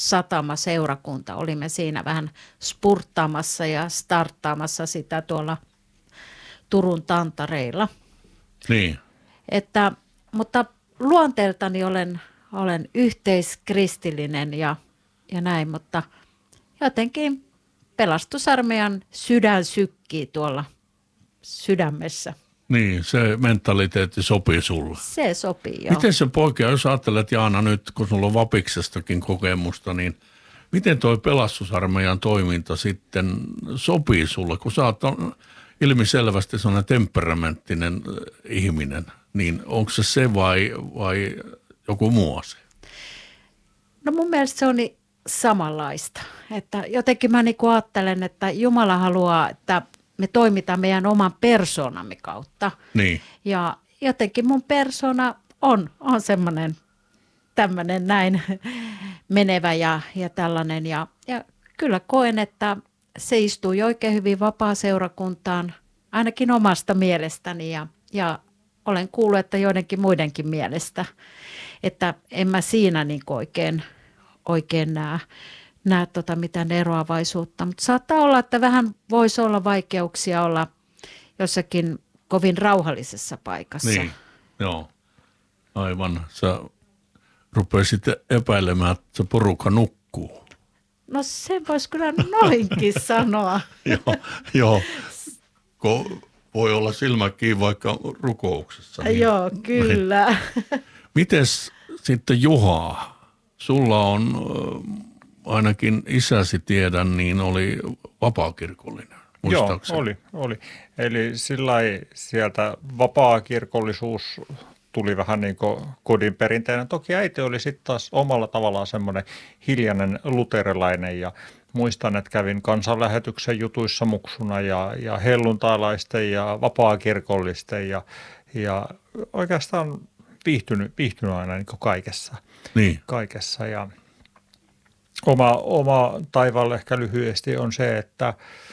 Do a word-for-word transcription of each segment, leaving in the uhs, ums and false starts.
satama-seurakunta. Olimme siinä vähän spurttaamassa ja starttaamassa sitä tuolla Turun tantareilla. Niin. Että, mutta luonteeltani olen, olen yhteiskristillinen ja, ja näin, mutta jotenkin pelastusarmeijan sydän sykkii tuolla sydämessä. Niin, se mentaliteetti sopii sulle. Se sopii, joo. Miten se poikea, jos ajattelet Jaana nyt, kun sulla on Vapiksestakin kokemusta, niin miten toi pelastusarmeijan toiminta sitten sopii sulle, kun sä oot ilmiselvästi sellainen temperamenttinen ihminen, niin onko se se vai, vai joku muu asia? No mun mielestä se on niin samanlaista, että jotenkin mä niin kuin ajattelen, että Jumala haluaa, että me toimitaan meidän oman persoonamme kautta. Niin. Ja jotenkin mun persoona on, on semmoinen tämmöinen näin menevä ja, ja tällainen. Ja, ja kyllä koen, että se istui oikein hyvin vapaa-seurakuntaan, ainakin omasta mielestäni. Ja, ja olen kuullut, että joidenkin muidenkin mielestä, että en mä siinä niin oikein, oikein näe. näe tota mitään eroavaisuutta, mutta saattaa olla, että vähän voisi olla vaikeuksia olla jossakin kovin rauhallisessa paikassa. Niin, joo, aivan. Sä rupesit epäilemään, että se porukka nukkuu. No sen voisi kyllä noinkin sanoa. Joo, joo. Ko, voi olla silmä kiinni vaikka rukouksessa. Niin. Joo, kyllä. Mites sitten Juha? Sulla on ainakin isäsi tiedän, niin oli vapaakirkollinen, muistaakseni? Joo, oli, oli. Eli sillai sieltä vapaakirkollisuus tuli vähän niin kuin kodin perinteinen. Toki äiti oli sitten taas omalla tavallaan semmoinen hiljainen luterilainen ja muistan, että kävin kansanlähetyksen jutuissa muksuna ja, ja helluntailaisten ja vapaakirkollisten ja, ja oikeastaan viihtynyt, viihtynyt aina niin kuin kaikessa. Niin. kaikessa ja Oma, oma taivaalla ehkä lyhyesti on se, että,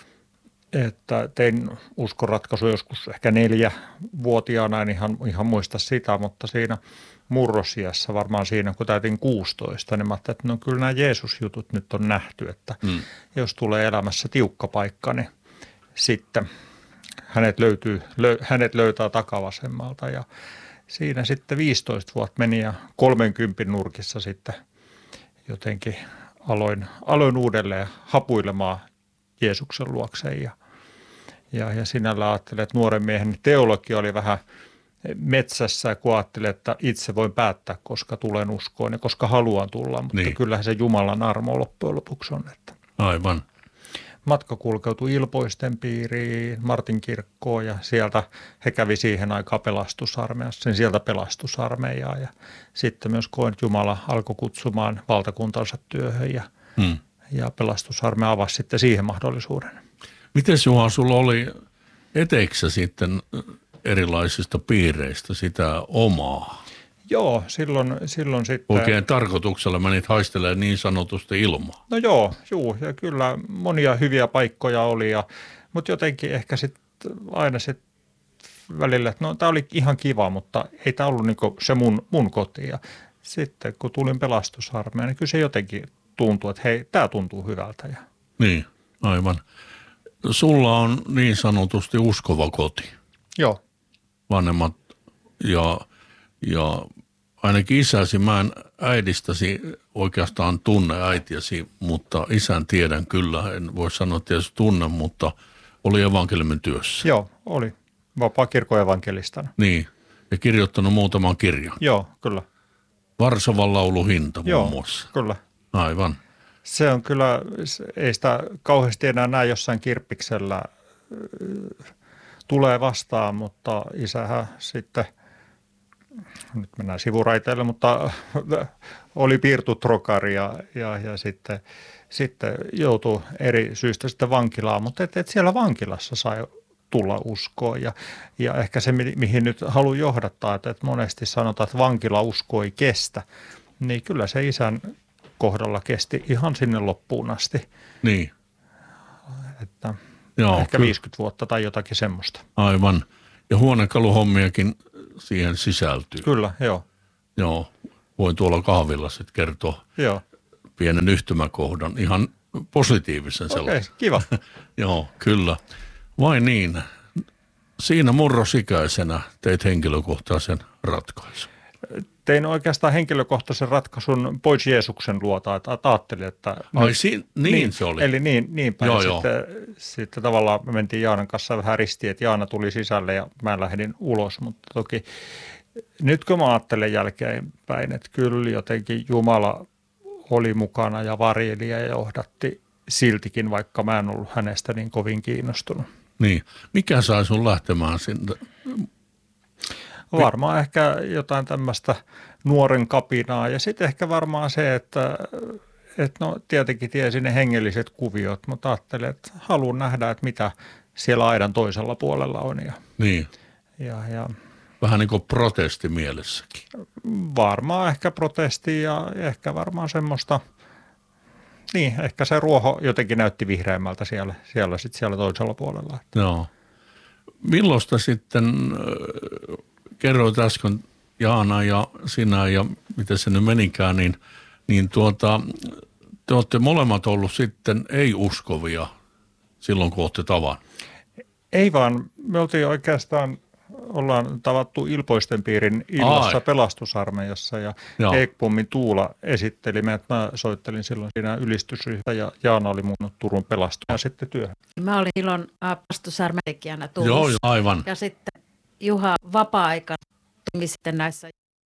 että tein uskonratkaisu joskus ehkä neljävuotiaana, en ihan, ihan muista sitä, mutta siinä murrosiässä varmaan siinä, kun täytin kuusitoista, niin mä ajattelin, että no kyllä nämä Jeesus-jutut nyt on nähty, että mm. jos tulee elämässä tiukka paikka, niin sitten hänet, löytyy, lö, hänet löytää takavasemmalta ja siinä sitten viisitoista vuotta meni ja kolmenkympin nurkissa sitten jotenkin aloin, aloin uudelleen hapuilemaan Jeesuksen luokseen ja, ja, ja sinällä ajattelin, että nuoren miehen teologia oli vähän metsässä, kun ajattelin, että itse voin päättää, koska tulen uskoon ja koska haluan tulla, mutta niin. Kyllähän se Jumalan armo loppujen lopuksi on. Että Aivan. Matka kulkeutui Ilpoisten piiriin, Martin kirkkoon ja sieltä he kävi siihen aikaan pelastusarmeijassa, niin sieltä pelastusarmeijaa ja sitten myös koen, että Jumala alkoi kutsumaan valtakuntansa työhön ja, hmm. ja pelastusarmeija avasi sitten siihen mahdollisuuden. Miten Juha, sulla oli eteiksä sitten erilaisista piireistä sitä omaa? Joo, silloin, silloin sitten... Oikein tarkoituksella menit haistelemaan niin sanotusti ilmaa. No joo, juu, ja kyllä monia hyviä paikkoja oli, ja, mutta jotenkin ehkä sitten aina sitten välillä, että no tämä oli ihan kiva, mutta ei tämä ollut niinku se mun, mun koti. Ja sitten kun tulin pelastusarmeijaan, niin kyllä se jotenkin tuntui, että hei, tämä tuntuu hyvältä. Ja... Niin, aivan. Sulla on niin sanotusti uskova koti. Joo. Vanhemmat ja... Ja ainakin isäsi, mä en äidistäsi oikeastaan tunne äitiäsi, mutta isän tiedän kyllä, en voi sanoa tietysti tunne, mutta oli evankeliumin työssä. Joo, oli. Vapaa-kirkon evankelistana. Niin, ja kirjoittanut muutaman kirjan. Joo, kyllä. Varsovan laulu hinta muun Joo, muassa. Kyllä. Aivan. Se on kyllä, ei sitä kauheasti enää näe jossain kirppiksellä tulee vastaan, mutta isähän sitten... Nyt mennään sivuraiteille, mutta oli piirtutrokari ja, ja, ja sitten, sitten joutui eri syistä sitten vankilaan, mutta et, et siellä vankilassa sai tulla uskoon ja, ja ehkä se, mihin nyt haluan johdattaa, että, että monesti sanotaan, että vankilausko ei kestä, niin kyllä se isän kohdalla kesti ihan sinne loppuun asti. Niin. Että Joo, ehkä kyllä. viisikymmentä vuotta tai jotakin semmoista. Aivan. Ja huonekaluhommiakin siihen sisältyy. Kyllä, joo. Joo, voin tuolla kahvilla sitten kertoa Joo. pienen yhtymäkohdan, ihan positiivisen sellaisen. Okei, kiva. Joo, kyllä. Vai niin? Siinä murrosikäisenä teit henkilökohtaisen ratkaisun. Tein oikeastaan henkilökohtaisen ratkaisun pois Jeesuksen luota, että ajattelin, että... Ai si- niin, niin se oli. Eli niin, niin päin. Joo, sitten, joo. sitten tavallaan me mentiin Jaanan kanssa vähän ristiin, että Jaana tuli sisälle ja mä lähdin ulos, mutta toki nyt kun mä ajattelen jälkeenpäin, että kyllä jotenkin Jumala oli mukana ja varjeli ja johdatti siltikin, vaikka mä en ollut hänestä niin kovin kiinnostunut. Niin. Mikä sai sun lähtemään sinne? Varmaan ehkä jotain tämmöistä nuoren kapinaa ja sitten ehkä varmaan se, että, että no tietenkin tiesin ne hengelliset kuviot, mutta ajattelin, että haluan nähdä, että mitä siellä aidan toisella puolella on. Ja, Niin. ja, ja Vähän niin kuin protesti mielessäkin. varmaan ehkä protesti ja ehkä varmaan semmoista, niin ehkä se ruoho jotenkin näytti vihreämmältä siellä, siellä, sit siellä toisella puolella. Joo. Milloista sitten, äh, kerroit äsken Jaana ja sinä ja miten se nyt menikään, niin, niin tuota, te olette molemmat ollut sitten ei-uskovia silloin, kun olette tavannut. Ei vaan, me oltiin oikeastaan, ollaan tavattu Ilpoisten piirin illassa Ai. pelastusarmeijassa ja Joo. Ekpommin Tuula esitteli meidät. Mä soittelin silloin siinä ylistysryhmä ja Jaana oli mun Turun pelastuja sitten työhön. Mä olin silloin pelastusarmeijantekijänä Joo, Turussa. joo, aivan. Ja sitten Juha vapaa-aikana toimi sitten näissä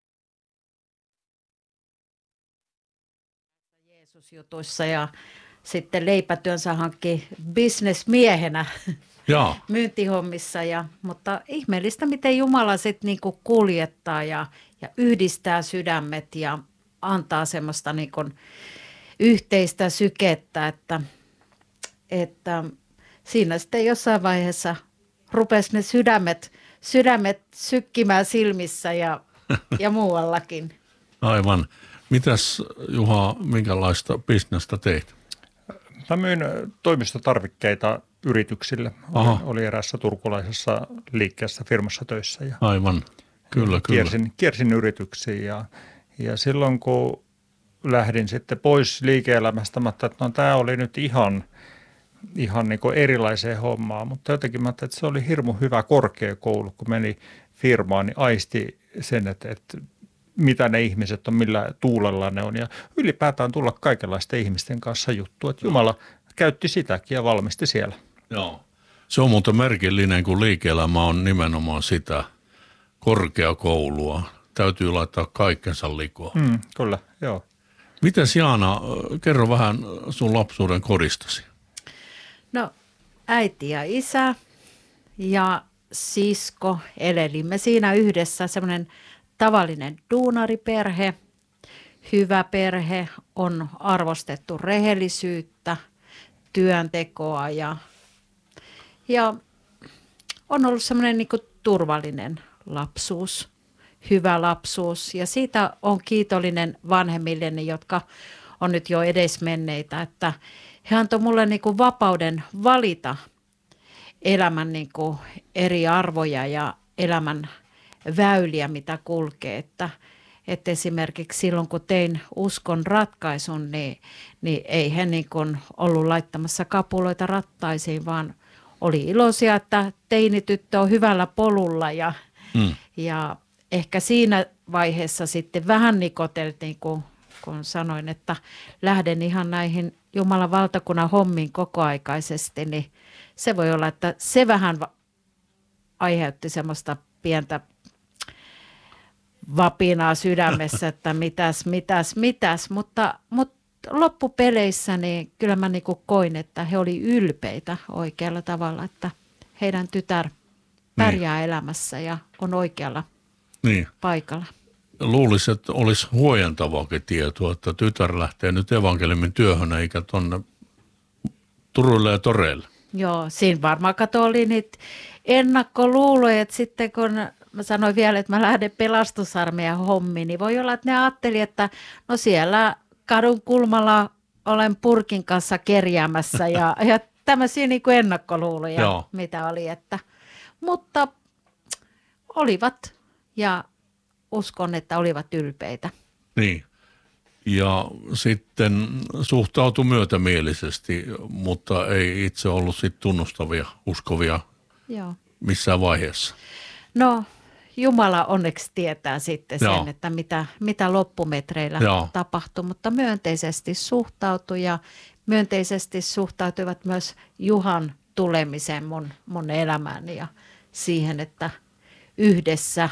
Jeesus-jutuissa ja sitten leipätyönsä hankki bisnesmiehenä Joo, myyntihommissa. Ja, mutta ihmeellistä, miten Jumala sitten niinku kuljettaa ja, ja yhdistää sydämet ja antaa semmoista niinku yhteistä sykettä, että, että siinä sitten jossain vaiheessa rupesi ne sydämet, sydämet sykkimään silmissä ja, ja muuallakin. aivan. Mitäs Juha, minkälaista bisnestä teit? Mä myin toimistotarvikkeita yrityksille. Aha. Olin, oli eräässä turkulaisessa liikkeessä firmassa töissä ja Aivan, kyllä, kyllä. kiersin, kiersin yrityksiin ja, ja silloin kun lähdin sitten pois liike-elämästä, mä ajattelin, että no, tämä oli nyt ihan, ihan niin kuin erilaiseen hommaan, mutta jotenkin mä ajattelin, että se oli hirmu hyvä korkeakoulu, kun meni firmaan, niin aisti sen, että, että mitä ne ihmiset on, millä tuulella ne on ja ylipäätään tulla kaikenlaisten ihmisten kanssa juttua, että Jumala käytti sitäkin ja valmisti siellä. Joo. Se on muuten merkillinen, kun liike-elämä on nimenomaan sitä korkeakoulua. Täytyy laittaa kaikkensa likoon. Mm, kyllä, joo. Mites Jaana, kerro vähän sun lapsuuden kodistasi. No äiti ja isä ja sisko elelimme siinä yhdessä, semmoinen tavallinen duunariperhe, hyvä perhe, on arvostettu rehellisyyttä, työntekoa ja, ja on ollut semmoinen niin kuin turvallinen lapsuus, hyvä lapsuus ja siitä on kiitollinen vanhemmilleni, jotka on nyt jo edesmenneitä, että he antoivat mulle niin kuin vapauden valita elämän niin kuin eri arvoja ja elämän väyliä, mitä kulkee, että, että esimerkiksi silloin, kun tein uskon ratkaisun, niin, niin ei he niin kuin ollut laittamassa kapuloita rattaisiin, vaan oli iloisia, että teinityttö on hyvällä polulla ja, mm. ja ehkä siinä vaiheessa sitten vähän nikoteltiin, kun, kun sanoin, että lähden ihan näihin Jumalan valtakunnan hommiin kokoaikaisesti, niin se voi olla, että se vähän aiheutti semmoista pientä vapinaa sydämessä, että mitäs, mitäs, mitäs, mutta, mutta loppupeleissä niin kyllä mä niin kuin koin, että he oli ylpeitä oikealla tavalla, että heidän tytär pärjää niin elämässä ja on oikealla niin paikalla. Luulisin, että olisi huojentavaakin tietoa, että tytär lähtee nyt evankeliumin työhön eikä tuonne Turuille ja Toreille. Joo, siinä varmaan kato oli niitä ennakkoluuloja, että sitten kun mä sanoin vielä, että mä lähden pelastusarmeijan hommiin, niin voi olla, että ne ajatteli, että no siellä kadun kulmalla olen purkin kanssa kerjäämässä ja, ja tämmöisiä niin kuin ennakkoluuloja, joo, mitä oli, että, mutta olivat ja uskon, että olivat ylpeitä. Niin. ja sitten suhtautui myötämielisesti, mutta ei itse ollut sit tunnustavia, uskovia Joo. missään vaiheessa. No, Jumala onneksi tietää sitten sen, Joo. että mitä, mitä loppumetreillä Joo. tapahtui, mutta myönteisesti suhtautui ja myönteisesti suhtautuivat myös Juhan tulemiseen mun, mun elämääni ja siihen, että yhdessä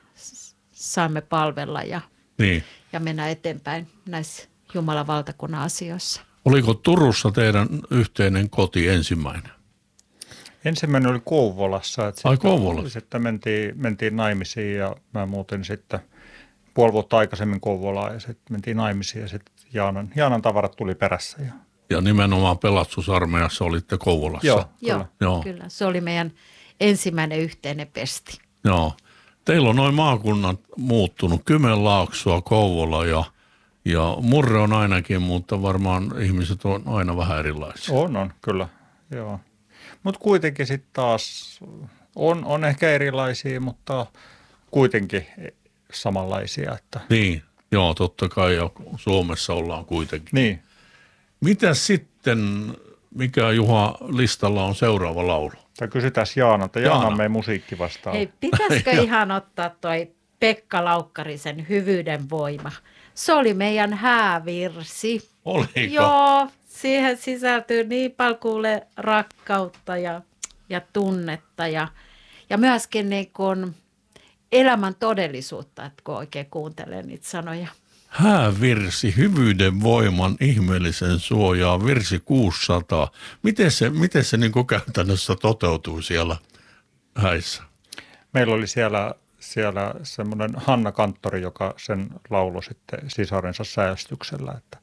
s- saamme palvella ja, Niin. ja mennä eteenpäin näissä Jumalan valtakunnan asioissa. Oliko Turussa teidän yhteinen koti ensimmäinen? Ensimmäinen oli Kouvolassa. Että Ai, sitten, Kouvolassa. Sitten mentiin, mentiin naimisiin ja mä muutin sitten puoli vuotta aikaisemmin Kouvolaan ja sitten mentiin naimisiin ja sitten Jaanan, Jaanan tavarat tuli perässä. Ja... Ja nimenomaan pelastusarmeijassa olitte Kouvolassa. Joo, Joo, kyllä. Joo. kyllä. Se oli meidän ensimmäinen yhteinen pesti. Joo. Teillä on noin maakunnat muuttunut. Kymenlaaksoa, Kouvola ja, ja Murre on ainakin, mutta varmaan ihmiset on aina vähän erilaisia. On, on, kyllä. Joo. Mutta kuitenkin sitten taas on, on ehkä erilaisia, mutta kuitenkin samanlaisia. Että... Niin, joo, totta kai, ja Suomessa ollaan kuitenkin. Niin. Mitä sitten, mikä Juha listalla on seuraava laulu? Tai kysytään Jaanalta. Jaana Jaana. on meidän musiikki vastaan. Hei, pitäisikö ihan ottaa toi Pekka Laukkarisen Hyvyyden voima? Se oli meidän häävirsi. Oliko? Joo, siihen sisältyy niin paljon kuule rakkautta ja, ja tunnetta ja, ja myöskin niin kuin elämän todellisuutta, että kun oikein kuuntelee niitä sanoja. Häävirsi, hyvyyden voiman, ihmeellisen suojaa, virsi kuusisataa. Miten se, miten se niin kuin käytännössä toteutuu siellä häissä? Meillä oli siellä, siellä semmoinen Hanna Kanttori, joka sen lauloi sitten sisarensa säästyksellä, että,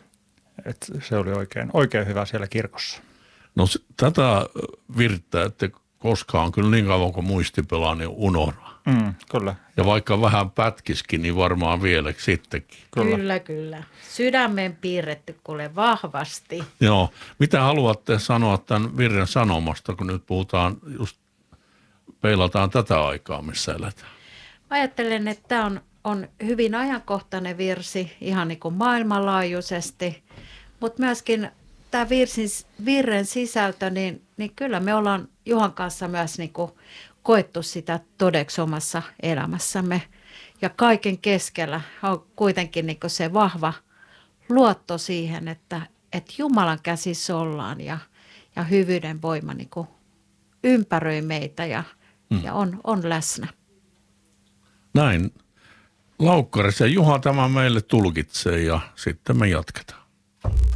että se oli oikein, oikein hyvä siellä kirkossa. No s- tätä virttä, että koskaan kyllä niin kauan kuin muisti pelaa, niin unohda. Mm, kyllä. Ja vaikka vähän pätkiskin, niin varmaan vielä sittenkin. Kyllä. Kyllä, kyllä. Sydämen piirretty kuule vahvasti. Joo. Mitä haluatte sanoa tämän virren sanomasta, kun nyt puhutaan, just peilataan tätä aikaa, missä eletään? Ajattelen, että tämä on, on hyvin ajankohtainen virsi ihan niin kuin maailmanlaajuisesti, mutta myöskin tämä virsin, virren sisältö, niin, niin kyllä me ollaan Juhan kanssa myös niin kuin koettu sitä todeksi omassa elämässämme. Ja kaiken keskellä on kuitenkin niin kuin se vahva luotto siihen, että, että Jumalan käsissä ollaan ja, ja hyvyyden voima niin kuin ympäröi meitä ja, hmm. ja on, on läsnä. Näin. Laukkarisen Juha tämä meille tulkitsee ja sitten me jatketaan.